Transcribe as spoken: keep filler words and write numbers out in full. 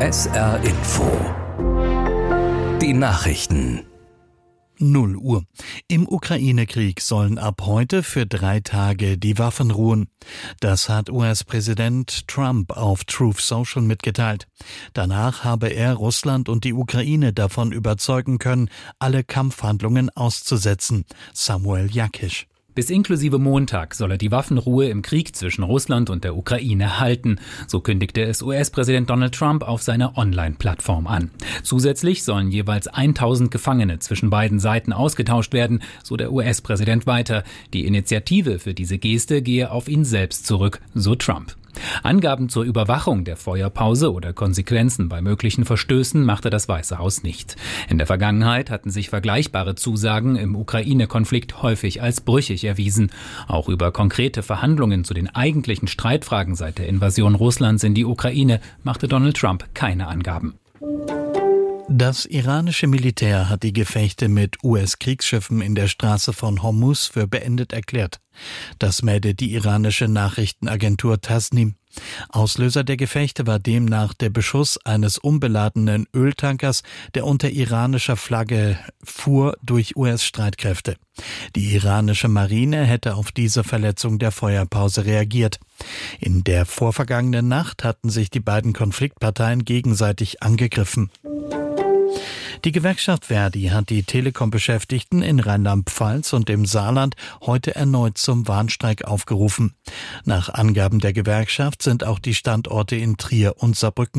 S R Info. Die Nachrichten. null Uhr. Im Ukraine-Krieg sollen ab heute für drei Tage die Waffen ruhen. Das hat U S-Präsident Trump auf Truth Social mitgeteilt. Danach habe er Russland und die Ukraine davon überzeugen können, alle Kampfhandlungen auszusetzen. Samuel Jakisch. Bis inklusive Montag soll er die Waffenruhe im Krieg zwischen Russland und der Ukraine halten. So kündigte es U S-Präsident Donald Trump auf seiner Online-Plattform an. Zusätzlich sollen jeweils tausend Gefangene zwischen beiden Seiten ausgetauscht werden, so der U S-Präsident weiter. Die Initiative für diese Geste gehe auf ihn selbst zurück, so Trump. Angaben zur Überwachung der Feuerpause oder Konsequenzen bei möglichen Verstößen machte das Weiße Haus nicht. In der Vergangenheit hatten sich vergleichbare Zusagen im Ukraine-Konflikt häufig als brüchig erwiesen. Auch über konkrete Verhandlungen zu den eigentlichen Streitfragen seit der Invasion Russlands in die Ukraine machte Donald Trump keine Angaben. Das iranische Militär hat die Gefechte mit U S-Kriegsschiffen in der Straße von Hormuz für beendet erklärt. Das meldet die iranische Nachrichtenagentur Tasnim. Auslöser der Gefechte war demnach der Beschuss eines unbeladenen Öltankers, der unter iranischer Flagge fuhr, durch U S-Streitkräfte. Die iranische Marine hätte auf diese Verletzung der Feuerpause reagiert. In der vorvergangenen Nacht hatten sich die beiden Konfliktparteien gegenseitig angegriffen. Die Gewerkschaft Verdi hat die Telekom-Beschäftigten in Rheinland-Pfalz und im Saarland heute erneut zum Warnstreik aufgerufen. Nach Angaben der Gewerkschaft sind auch die Standorte in Trier und Saarbrücken